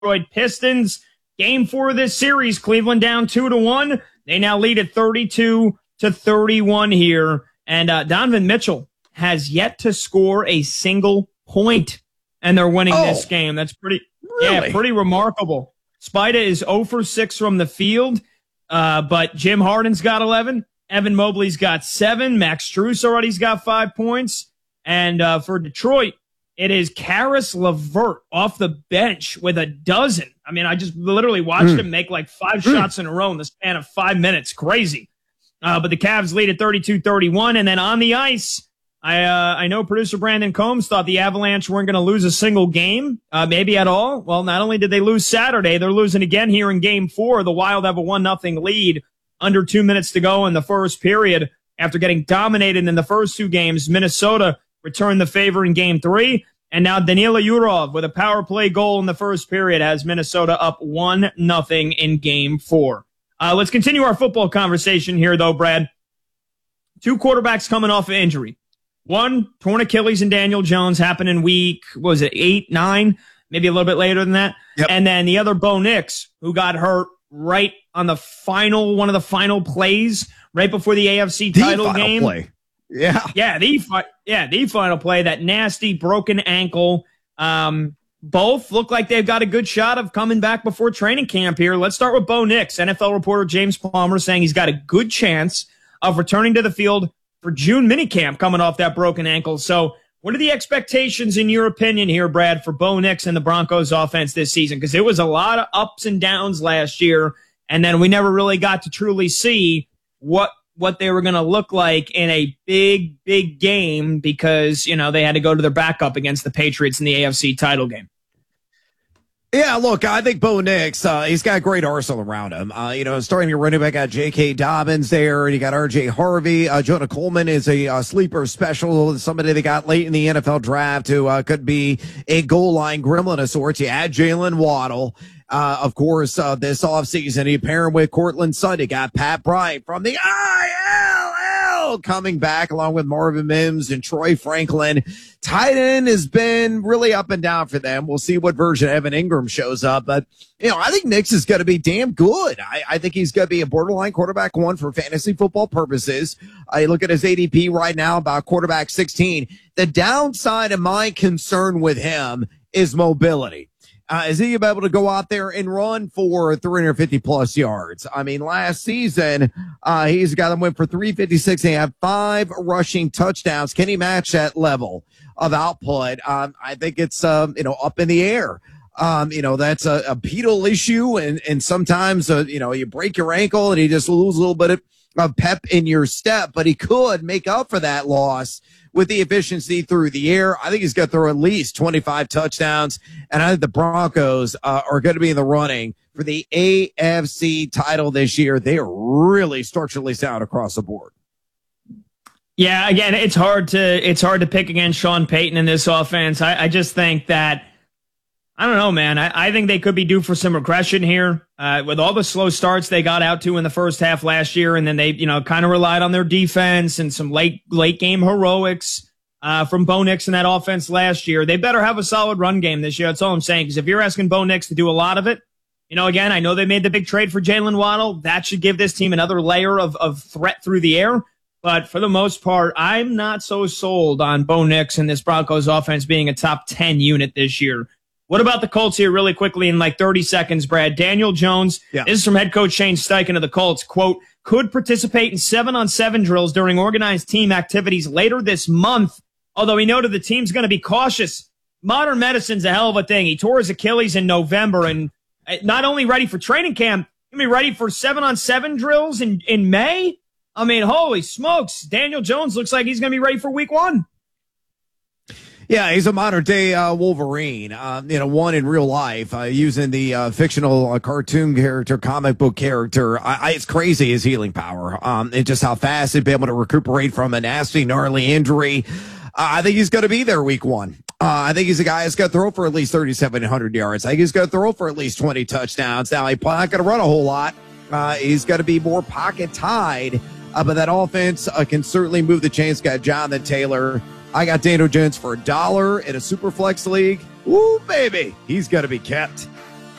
Detroit Pistons. Game 4 of this series, Cleveland down 2-1. They now lead at 32-31 here. And Donovan Mitchell has yet to score a single point, and they're winning this game. That's pretty remarkable. Spida is 0 for 6 from the field, but Jim Harden's got 11. Evan Mobley's got 7. Max Strus already's got 5 points. And for Detroit, it is Karis LeVert off the bench with a dozen. I mean, I just literally watched him make like 5 shots in a row in the span of 5 minutes. Crazy. But the Cavs lead at 32-31. And then on the ice, I know producer Brandon Combs thought the Avalanche weren't going to lose a single game, maybe at all. Well, not only did they lose Saturday, they're losing again here in Game 4. The Wild have a 1-0 lead under 2 minutes to go in the first period. After getting dominated in the first 2 games, Minnesota returned the favor in Game 3. And now Danila Yurov with a power play goal in the first period has Minnesota up 1-0 in Game 4. Let's continue our football conversation here, though, Brad. 2 quarterbacks coming off of injury. One, torn Achilles and Daniel Jones happened in week, what was it, 8, 9, maybe a little bit later than that. Yep. And then the other, Bo Nix, who got hurt right on the one of the final plays, right before the AFC title game. Play. Yeah, the final play, that nasty broken ankle. Both look like they've got a good shot of coming back before training camp here. Let's start with Bo Nix. NFL reporter James Palmer saying he's got a good chance of returning to the field for June minicamp coming off that broken ankle. So what are the expectations, in your opinion here, Brad, for Bo Nix and the Broncos offense this season? Because it was a lot of ups and downs last year, and then we never really got to truly see what they were going to look like in a big, big game because, you know, they had to go to their backup against the Patriots in the AFC title game. Yeah, look, I think Bo Nix, he's got a great arsenal around him. Starting your running back, got J.K. Dobbins there, and you got R.J. Harvey. Jonah Coleman is a sleeper special, somebody they got late in the NFL draft who could be a goal line gremlin of sorts. You add Jalen Waddle. Of course, this offseason, you pair him with Cortland Sutton. You got Pat Bryant from the ILL coming back along with Marvin Mims and Troy Franklin. Tight end has been really up and down for them. We'll see what version Evan Ingram shows up. But, I think Nix is going to be damn good. I think he's going to be a borderline quarterback 1 for fantasy football purposes. I look at his ADP right now, about quarterback 16. The downside of my concern with him is mobility. Is he able to go out there and run for 350 plus yards? I mean, last season, he's a guy that went for 356 and had 5 rushing touchdowns. Can he match that level of output? I think it's, up in the air. That's a pedal issue. And sometimes, you break your ankle and you just lose a little bit of pep in your step, but he could make up for that loss with the efficiency through the air. I think he's going to throw at least 25 touchdowns, and I think the Broncos are going to be in the running for the AFC title this year. They are really structurally sound across the board. Yeah, again, it's hard to pick against Sean Payton in this offense. I just think that, I don't know, man. I think they could be due for some regression here with all the slow starts they got out to in the first half last year, and then they, kind of relied on their defense and some late game heroics from Bo Nix in that offense last year. They better have a solid run game this year. That's all I'm saying. Because if you're asking Bo Nix to do a lot of it, again, I know they made the big trade for Jalen Waddle. That should give this team another layer of threat through the air. But for the most part, I'm not so sold on Bo Nix and this Broncos offense being a top 10 unit this year. What about the Colts here really quickly in like 30 seconds, Brad? Daniel Jones, This is from head coach Shane Steichen of the Colts, quote, could participate in 7-on-7 drills during organized team activities later this month, although he noted the team's going to be cautious. Modern medicine's a hell of a thing. He tore his Achilles in November and not only ready for training camp, he'll be ready for 7-on-7 drills in May. I mean, holy smokes. Daniel Jones looks like he's going to be ready for week 1. Yeah, he's a modern-day Wolverine, one in real life, using the fictional cartoon character, comic book character. It's crazy, his healing power, and just how fast he'd be able to recuperate from a nasty, gnarly injury. I think he's going to be there week 1. I think he's a guy that's going to throw for at least 3,700 yards. I think he's going to throw for at least 20 touchdowns. Now, he's not going to run a whole lot. He's going to be more pocket-tied, but that offense can certainly move the chains. Got Jonathan Taylor. I got Daniel Jones for $1 in a Superflex league. Ooh, baby. He's going to be kept.